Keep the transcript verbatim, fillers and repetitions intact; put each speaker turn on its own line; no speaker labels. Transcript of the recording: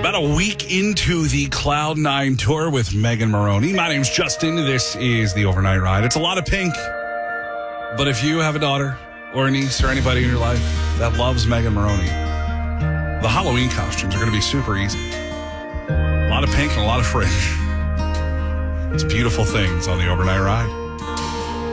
About a week into the Cloud Nine tour with Megan Moroney. My name's Justin. This is the Overnight Ride. It's a lot of pink, but if you have a daughter or a niece or anybody in your life that loves Megan Moroney, the Halloween costumes are going to be super easy. A lot of pink and a lot of fringe. It's beautiful things on the Overnight Ride.